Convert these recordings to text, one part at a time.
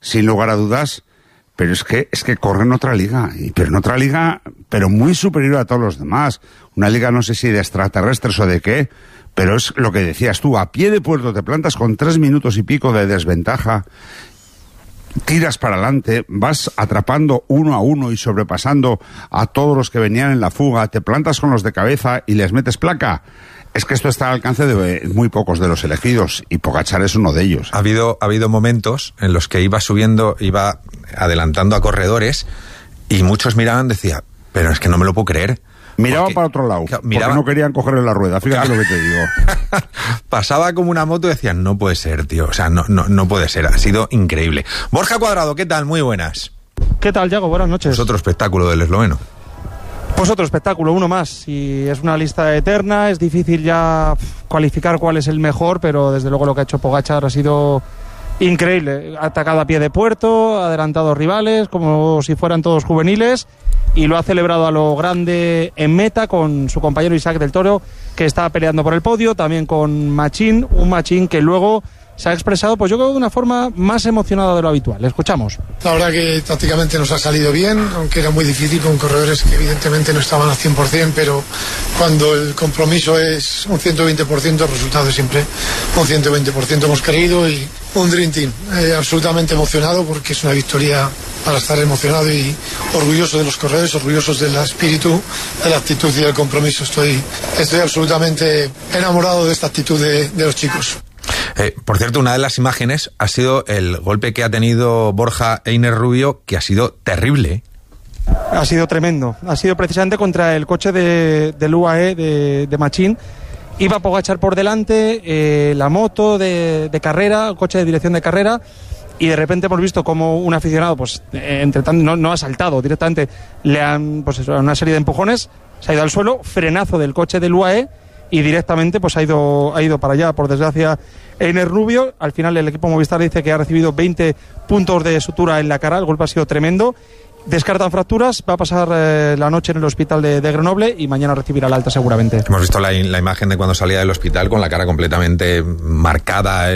sin lugar a dudas, pero es que corre en otra liga, pero muy superior a todos los demás. Una liga no sé si de extraterrestres o de qué, pero es lo que decías tú, a pie de puerto te plantas con 3 minutos y pico de desventaja, tiras para adelante, vas atrapando 1 a 1 y sobrepasando a todos los que venían en la fuga, te plantas con los de cabeza y les metes placa. Es que esto está al alcance de muy pocos de los elegidos y Pogačar es uno de ellos. Ha habido momentos en los que iba adelantando a corredores y muchos miraban y decían, pero es que no me lo puedo creer. Miraba para otro lado, porque no querían cogerle la rueda, fíjate lo que te digo. Pasaba como una moto y decían, no puede ser, tío, o sea, no puede ser, ha sido increíble. Borja Cuadrado, ¿qué tal? Muy buenas. ¿Qué tal, Yago? Buenas noches. Es otro espectáculo del esloveno. Pues otro espectáculo, uno más, y es una lista eterna, es difícil ya cualificar cuál es el mejor, pero desde luego lo que ha hecho Pogačar ha sido increíble. Ha atacado a pie de puerto, ha adelantado rivales como si fueran todos juveniles, y lo ha celebrado a lo grande en meta con su compañero Isaac del Toro, que está peleando por el podio, también con Machín, un Machín que luego se ha expresado, pues yo creo, de una forma más emocionada de lo habitual. Escuchamos. La verdad que tácticamente nos ha salido bien, aunque era muy difícil con corredores que evidentemente no estaban al 100%, pero cuando el compromiso es un 120%, el resultado es siempre un 120%. Hemos creído y un Dream Team. Absolutamente emocionado porque es una victoria para estar emocionado y orgulloso de los corredores, orgullosos del espíritu, de la actitud y del compromiso. Estoy absolutamente enamorado de esta actitud de los chicos. Por cierto, una de las imágenes ha sido el golpe que ha tenido Borja Einer Rubio, que ha sido terrible. Ha sido tremendo. Ha sido precisamente contra el coche del UAE de Machín. Iba Pogačar por delante, la moto de carrera, el coche de dirección de carrera, y de repente hemos visto como un aficionado, pues entre tanto, no ha saltado directamente, le han, pues eso, una serie de empujones, se ha ido al suelo, frenazo del coche del UAE, y directamente pues ha ido para allá, por desgracia, Einer Rubio. Al final el equipo Movistar dice que ha recibido 20 puntos de sutura en la cara, el golpe ha sido tremendo. Descartan fracturas, va a pasar la noche en el hospital de Grenoble y mañana recibirá la alta seguramente. Hemos visto la imagen de cuando salía del hospital con la cara completamente marcada,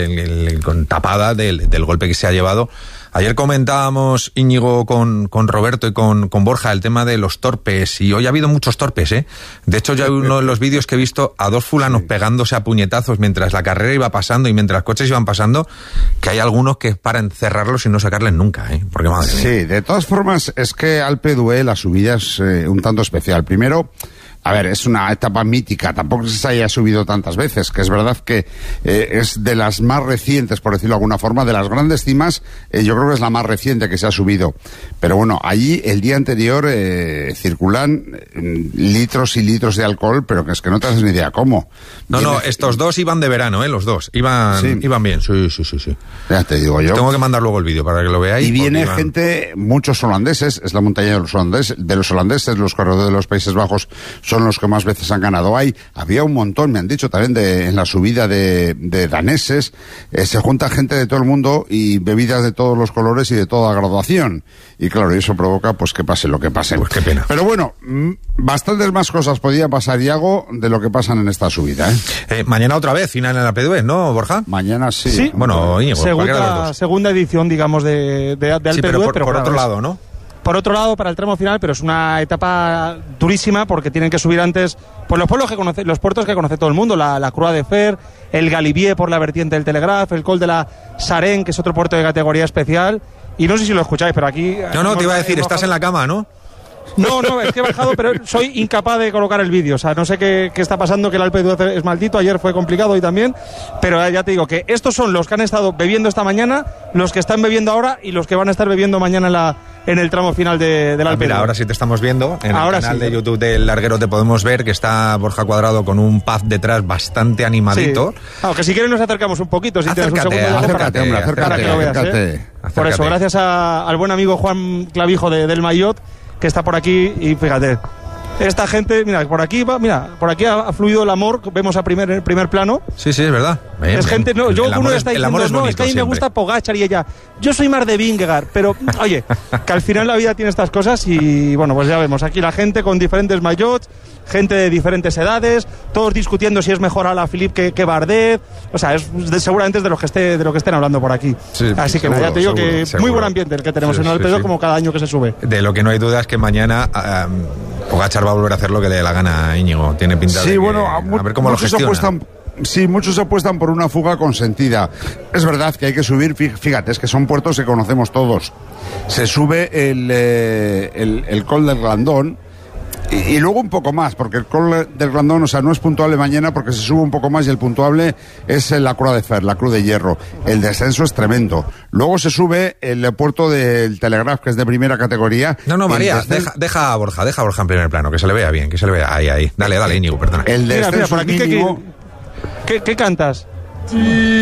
tapada del golpe que se ha llevado. Ayer comentábamos, Íñigo, con Roberto y con Borja, el tema de los torpes, y hoy ha habido muchos torpes, ¿eh? De hecho, ya hay uno de los vídeos que he visto a dos fulanos pegándose a puñetazos mientras la carrera iba pasando y mientras los coches iban pasando, que hay algunos que es para encerrarlos y no sacarles nunca, ¿eh? Porque madre mía. Sí, de todas formas, es que Alpe d'Huez la subida es un tanto especial. Primero, a ver, es una etapa mítica, tampoco se haya subido tantas veces, que es verdad que es de las más recientes, por decirlo de alguna forma, de las grandes cimas, yo creo que es la más reciente que se ha subido. Pero bueno, allí el día anterior circulan litros y litros de alcohol, pero que es que no te haces ni idea cómo. No, estos dos iban de verano, los dos, iban bien, sí. Ya te digo yo. Tengo que mandar luego el vídeo para que lo veáis. Y viene gente, muchos holandeses, es la montaña de los holandeses, los corredores de los Países Bajos son los que más veces han ganado. Había un montón, me han dicho también, en la subida de daneses, se junta gente de todo el mundo y bebidas de todos los colores y de toda graduación. Y claro, eso provoca pues que pase lo que pase. Pues qué pena. Pero bueno, bastantes más cosas podían pasar, Iago, de lo que pasan en esta subida, ¿eh? Mañana otra vez, final en Alpe d'Huez, ¿no, Borja? Mañana sí. Sí. Bueno, Íñigo, segunda edición, digamos, de Alpe sí, d'Huez, pero por otro lado, ¿no? Por otro lado, para el tramo final, pero es una etapa durísima porque tienen que subir antes pues los puertos que conoce todo el mundo, la Croix de Fer, el Galibier por la vertiente del Telegraph, el Col de la Sarenne, que es otro puerto de categoría especial, y no sé si lo escucháis, pero aquí... No, te iba a decir, estás en la cama, ¿no? No, es que he bajado, pero soy incapaz de colocar el vídeo. O sea, no sé qué está pasando, que el Alpe d'Huez es maldito. Ayer fue complicado, hoy también. Pero ya te digo que estos son los que han estado bebiendo esta mañana, los que están bebiendo ahora y los que van a estar bebiendo mañana en el tramo final del Alpe d'Huez. Mira, ahora sí te estamos viendo. En el canal de YouTube del Larguero te podemos ver que está Borja Cuadrado con un pub detrás bastante animadito. Sí. Aunque si quieres nos acercamos un poquito. Si acércate, tienes un segundo, acércate. Para que lo veas, ¿eh? Por eso, gracias al buen amigo Juan Clavijo del Maillot, que está por aquí, y fíjate, Esta gente, mira, por aquí ha fluido el amor, vemos en el primer plano. Sí, es verdad. Bien, es gente, no, yo uno está diciendo, bonito, es que a mí me siempre. gusta Pogačar y ella. Yo soy más de Vingegaard, pero oye, que al final la vida tiene estas cosas y bueno, pues ya vemos aquí la gente con diferentes maillots, gente de diferentes edades, todos discutiendo si es mejor Alaphilippe que Bardet. O sea, seguramente es de lo que estén hablando por aquí. Sí, así que seguro, ya te digo que seguro. muy buen ambiente el que tenemos en el Alpedo, como cada año que se sube. De lo que no hay duda es que mañana Pogačar va a volver a hacer lo que le dé la gana a Íñigo. Tiene pinta de a ver cómo lo gestiona. Sí, muchos apuestan por una fuga consentida. Es verdad que hay que subir, fíjate, es que son puertos que conocemos todos. Se sube el Col del Glandón y luego un poco más, porque el Col del Glandón, o sea, no es puntuable mañana porque se sube un poco más y el puntuable es la Croix de Fer, la Cruz de Hierro. El descenso es tremendo. Luego se sube el puerto del Telegraph, que es de primera categoría. No, María, deja a Borja en primer plano, que se le vea bien, que se le vea ahí. Dale, Íñigo, perdona. El descenso, mira, por aquí, ¿qué cantas?